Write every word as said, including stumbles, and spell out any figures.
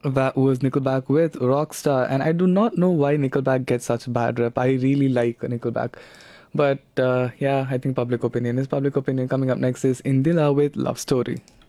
That was Nickelback with Rockstar, and I do not know why Nickelback gets such bad rep. I really like Nickelback, but uh, yeah, I think public opinion is public opinion. Coming up next is Indila with Love Story.